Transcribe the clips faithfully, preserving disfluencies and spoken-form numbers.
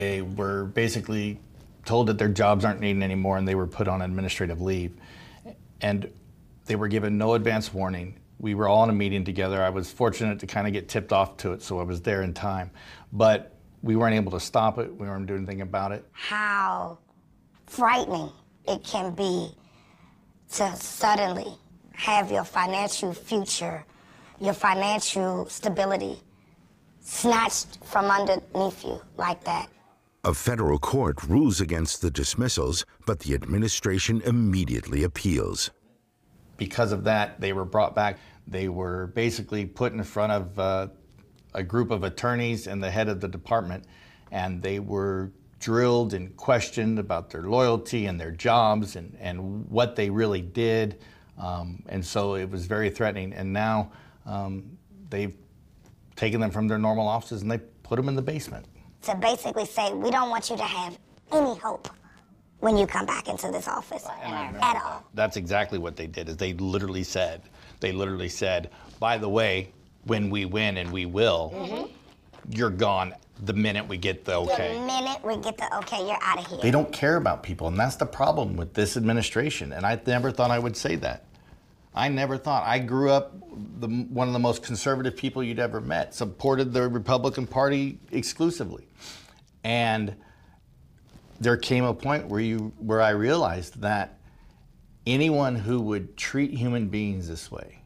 They were basically told that their jobs aren't needed anymore and they were put on administrative leave. And they were given no advance warning. We were all in a meeting together. I was fortunate to kind of get tipped off to it, so I was there in time. But we weren't able to stop it. We weren't doing anything about it. How frightening it can be to suddenly have your financial future, your financial stability snatched from underneath you like that. A federal court rules against the dismissals, but the administration immediately appeals. Because of that, they were brought back. They were basically put in front of uh, a group of attorneys and the head of the department, and they were drilled and questioned about their loyalty and their jobs and, and what they really did. Um, and so it was very threatening. And now um, they've taken them from their normal offices and they put them in the basement. To basically say, we don't want you to have any hope when you come back into this office at all. That's exactly what they did, is they literally said, they literally said, by the way, when we win, and we will, mm-hmm. you're gone the minute we get the okay. The minute we get the okay, you're out of here. They don't care about people, and that's the problem with this administration, and I never thought I would say that. I never thought. I grew up the, one of the most conservative people you'd ever met, supported the Republican Party exclusively. And there came a point where you, where I realized that anyone who would treat human beings this way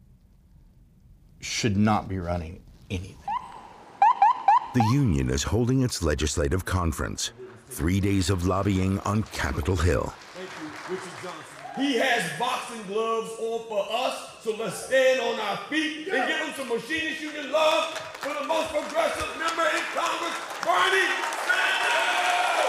should not be running anything. The union is holding its legislative conference. Three days of lobbying on Capitol Hill. Thank you, Richard Johnson. He has boxing gloves on for us, so let's stand on our feet and give him some Machinists Union love for the most progressive member in Congress, Bernie Sanders!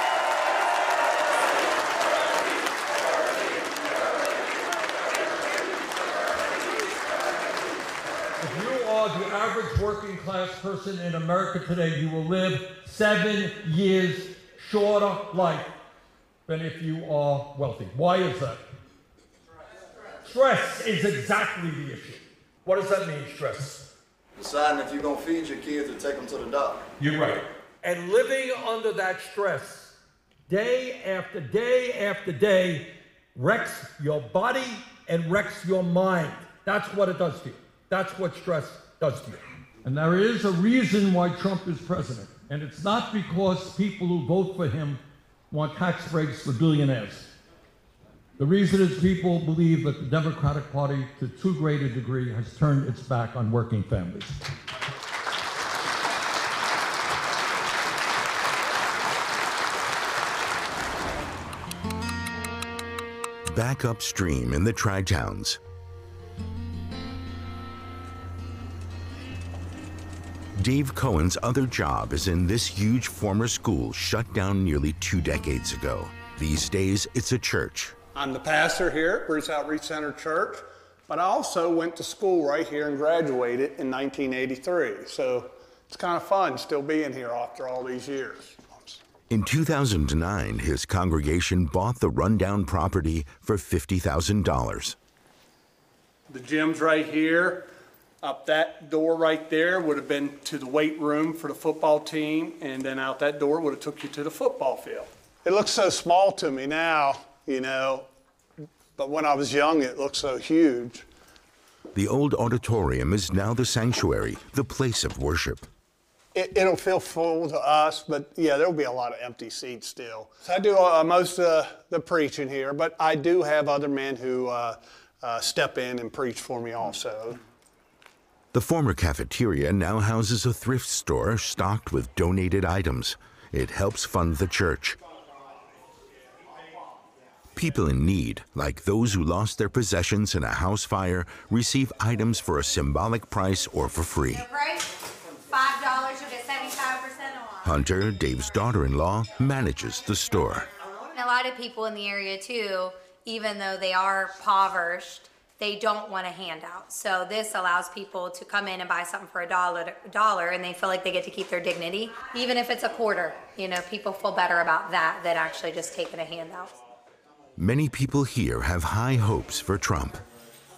If you are the average working class person in America today, you will live seven years shorter life than if you are wealthy. Why is that? Stress is exactly the issue. What does that mean, stress? Deciding if you're going to feed your kids or take them to the doctor. You're right. And living under that stress, day after day after day, wrecks your body and wrecks your mind. That's what it does to you. That's what stress does to you. And there is a reason why Trump is president. And it's not because people who vote for him want tax breaks for billionaires. The reason is people believe that the Democratic Party, to too great a degree, has turned its back on working families. Back upstream in the Tri-Towns. Dave Cohen's other job is in this huge former school shut down nearly two decades ago. These days, it's a church. I'm the pastor here at Bruce Outreach Center Church, but I also went to school right here and graduated in nineteen eighty-three. So it's kind of fun still being here after all these years. In two thousand nine, his congregation bought the rundown property for fifty thousand dollars. The gym's right here. Up that door right there would have been to the weight room for the football team, and then out that door would have took you to the football field. It looks so small to me now, you know, but when I was young, it looked so huge. The old auditorium is now the sanctuary, the place of worship. It, it'll feel full to us, but yeah, there'll be a lot of empty seats still. So I do uh, most of the preaching here, but I do have other men who uh, uh, step in and preach for me also. The former cafeteria now houses a thrift store stocked with donated items. It helps fund the church. People in need, like those who lost their possessions in a house fire, receive items for a symbolic price or for free. five dollars, you'll get seventy-five percent off. Hunter, Dave's daughter-in-law, manages the store. A lot of people in the area too, even though they are impoverished, they don't want a handout. So this allows people to come in and buy something for a dollar, dollar, and they feel like they get to keep their dignity. Even if it's a quarter, you know, people feel better about that than actually just taking a handout. Many people here have high hopes for Trump.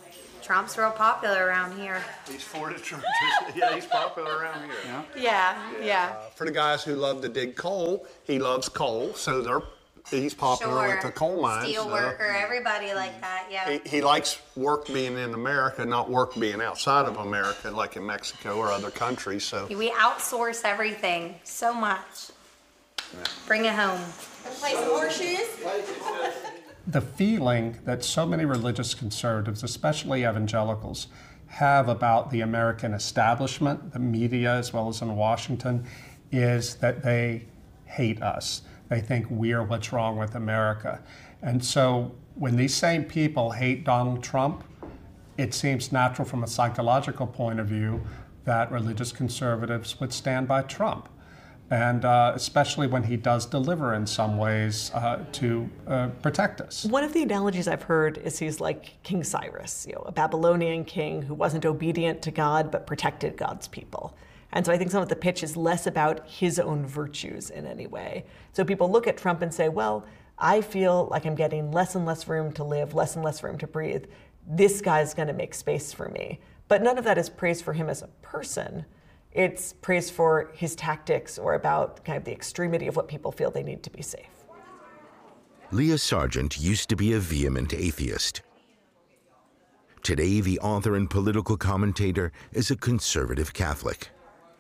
Trump's real popular around here. He's for the Trump. Yeah, he's popular around here. Yeah. Yeah, yeah. Uh, for the guys who love to dig coal, he loves coal, so they're he's popular Sure. with the coal mines. Steel so worker, everybody like that, yeah. He, he likes work being in America, not work being outside of America, like in Mexico or other countries. So We outsource everything so much. Bring it home. Play some horseshoes. The feeling that so many religious conservatives, especially evangelicals, have about the American establishment, the media, as well as in Washington, is that they hate us. They think we're what's wrong with America. And so when these same people hate Donald Trump, it seems natural from a psychological point of view that religious conservatives would stand by Trump. And uh, especially when he does deliver in some ways uh, to uh, protect us. One of the analogies I've heard is he's like King Cyrus, you know, a Babylonian king who wasn't obedient to God but protected God's people. And so I think some of the pitch is less about his own virtues in any way. So people look at Trump and say, well, I feel like I'm getting less and less room to live, less and less room to breathe. This guy's going to make space for me. But none of that is praise for him as a person. It's praise for his tactics or about kind of the extremity of what people feel they need to be safe. Leah Sargent used to be a vehement atheist. Today, the author and political commentator is a conservative Catholic.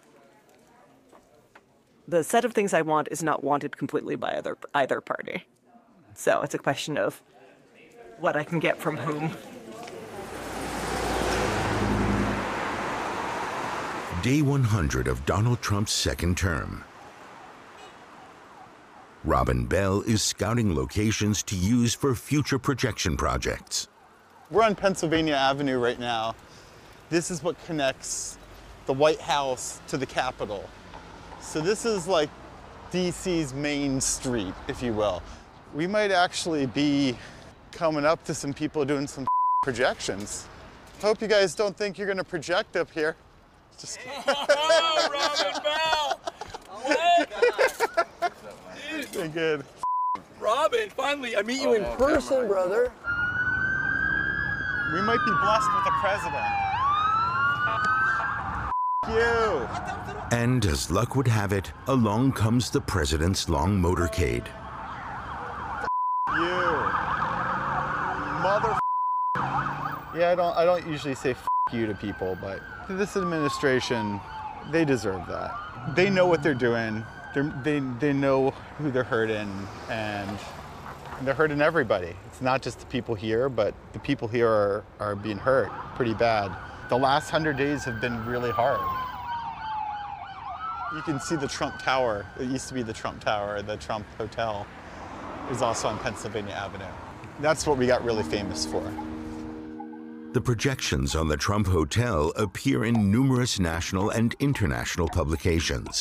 The set of things I want is not wanted completely by either, either party. So it's a question of what I can get from whom. Day one hundred of Donald Trump's second term. Robin Bell is scouting locations to use for future projection projects. We're on Pennsylvania Avenue right now. This is what connects the White House to the Capitol. So this is like D C's main street, if you will. We might actually be coming up to some people doing some projections. Hope you guys don't think you're gonna project up here. Just Oh, Robin Bell! What? They're good. Robin, finally, I meet you in person, brother. We might be blessed with a president. You. And as luck would have it, along comes the president's long motorcade. You. Mother. Yeah, I don't I don't usually say F you to people, but this administration, they deserve that. They know what they're doing. They're, they they know who they're hurting, and they're hurting everybody. It's not just the people here, but the people here are, are being hurt pretty bad. The last hundred days have been really hard. You can see the Trump Tower. It used to be the Trump Tower. The Trump Hotel is also on Pennsylvania Avenue. That's what we got really famous for. The projections on the Trump Hotel appear in numerous national and international publications.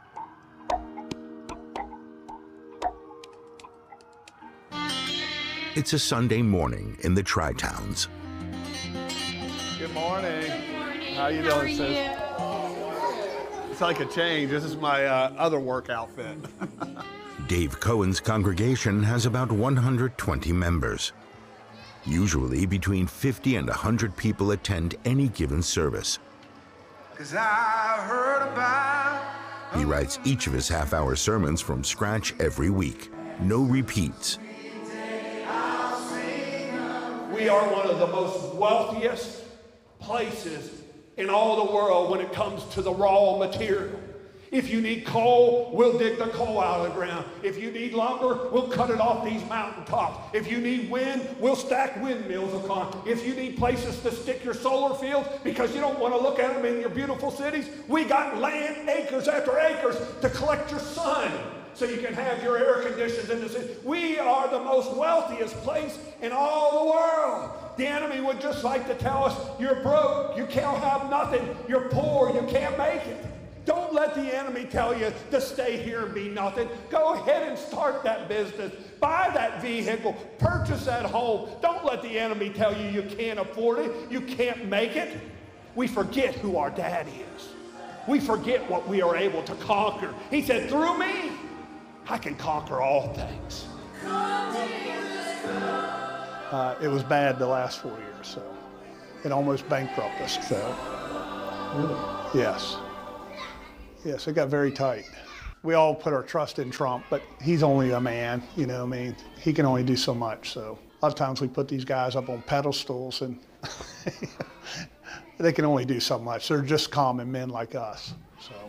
It's a Sunday morning in the Tri-Towns. Good morning. How you doing, sis? It's like a change. This is my uh, other work outfit. Dave Cohen's congregation has about one hundred twenty members. Usually between fifty and one hundred people attend any given service. 'Cause I heard about He writes each of his half-hour sermons from scratch every week. No repeats. We are one of the most wealthiest places in all the world when it comes to the raw material. If you need coal, we'll dig the coal out of the ground. If you need lumber, we'll cut it off these mountaintops. If you need wind, we'll stack windmills upon. If you need places to stick your solar fields because you don't want to look at them in your beautiful cities, we got land, acres after acres, to collect your sun so you can have your air conditioners in the city. We are the most wealthiest place in all the world. The enemy would just like to tell us, you're broke, you can't have nothing, you're poor, you can't make it. Don't let the enemy tell you to stay here and be nothing. Go ahead and start that business. Buy that vehicle. Purchase that home. Don't let the enemy tell you you can't afford it, you can't make it. We forget who our daddy is. We forget what we are able to conquer. He said, through me, I can conquer all things. Uh, it was bad the last four years, so It almost bankrupted us. So, yes. Yes, it got very tight. We all put our trust in Trump, but he's only a man, you know, I mean, he can only do so much. So a lot of times we put these guys up on pedestals and they can only do so much. They're just common men like us. So.